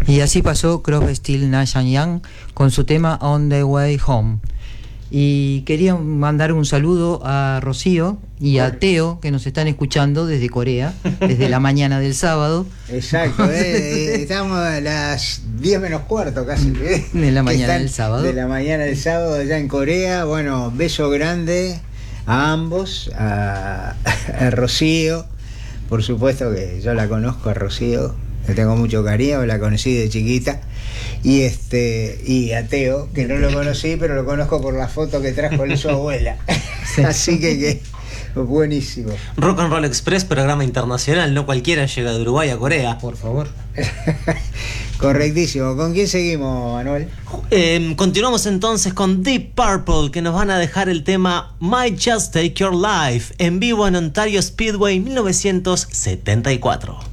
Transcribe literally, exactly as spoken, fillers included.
Y así pasó Crosby, Stills, Nash and Young con su tema On the Way Home. Y quería mandar un saludo a Rocío y a Teo, que nos están escuchando desde Corea, desde la mañana del sábado. Exacto, eh, estamos a las diez menos cuarto casi. Eh, de la mañana del sábado. De la mañana del sábado allá en Corea. Bueno, beso grande a ambos, a, a Rocío. Por supuesto que yo la conozco a Rocío, le tengo mucho cariño, la conocí de chiquita. Y este y a Teo, que no lo conocí, pero lo conozco por la foto que trajo de su abuela. Sí. Así que, que buenísimo. Rock and Roll Express, programa internacional, no cualquiera llega de Uruguay a Corea. Por favor. Correctísimo. ¿Con quién seguimos, Manuel? Eh, continuamos entonces con Deep Purple, que nos van a dejar el tema Might Just Take Your Life, en vivo en Ontario Speedway mil novecientos setenta y cuatro.